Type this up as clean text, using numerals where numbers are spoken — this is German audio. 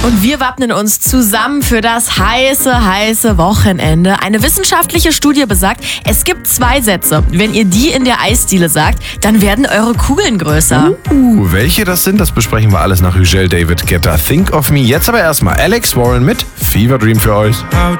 Und wir wappnen uns zusammen für das heiße Wochenende. Eine wissenschaftliche Studie besagt, es gibt 2 Sätze. Wenn ihr die in der Eisdiele sagt, dann werden eure Kugeln größer. Welche das sind, das besprechen wir alles nach Ugel David Guetta. Think of Me. Jetzt aber erstmal Alex Warren mit Fever Dream für euch.